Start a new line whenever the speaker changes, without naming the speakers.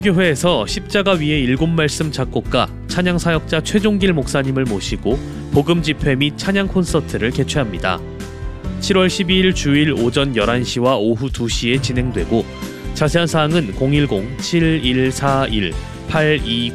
교회에서 십자가 위에 7말씀 작곡가 찬양사역자 최종길 목사님을 모시고 복음 집회 및 찬양 콘서트를 개최합니다. 7월 12일 주일 오전 11시와 오후 2시에 진행되고 자세한 사항은 010-7141-82